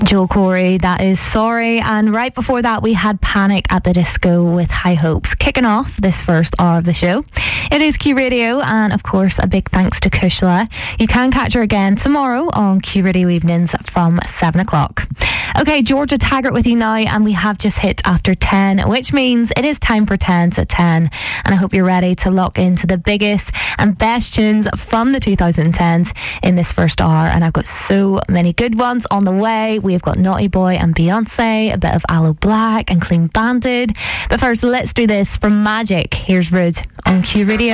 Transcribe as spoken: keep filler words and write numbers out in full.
Joel Corey, that is Sorry. And right before that, we had Panic at the Disco with High Hopes, kicking off this first hour of the show. It is Q Radio, and of course, a big thanks to Kushla. You can catch her again tomorrow on Q Radio Evenings from seven o'clock. Okay, Georgia Taggart with you now, and we have just hit after ten, which means it is time for tens at ten. And I hope you're ready to lock into the biggest and best tunes from the twenty tens in this first hour. And I've got so many good ones on the way. We've got Naughty Boy and Beyonce, a bit of Aloe Black and Clean Banded. But first, let's do this from Magic. Here's Rude on Q Radio.